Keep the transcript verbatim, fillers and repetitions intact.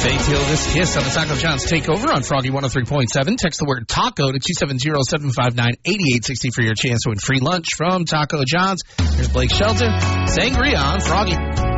Faith Hill, this kiss on the Taco John's Takeover on Froggy one oh three point seven. Text the word taco to two seven zero, seven five nine, eight eight six zero for your chance to win free lunch from Taco John's. Here's Blake Shelton, Sangria on Froggy.